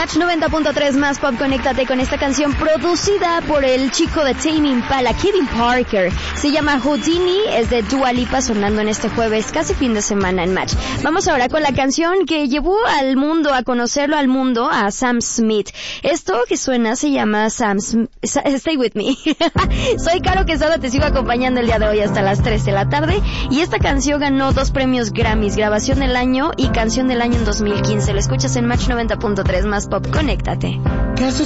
Match 90.3 más pop, conéctate con esta canción producida por el chico de Tame Impala, Kevin Parker. Se llama Houdini, es de Dua Lipa, sonando en este jueves, casi fin de semana en Match. Vamos ahora con la canción que llevó al mundo, a conocerlo al mundo, a Sam Smith. Esto que suena se llama Stay With Me. Soy Caro Quesada, te sigo acompañando el día de hoy hasta las 3 de la tarde. Y esta canción ganó 2 premios Grammys, grabación del año y canción del año en 2015. Lo escuchas en Match 90.3 más pop, conéctate.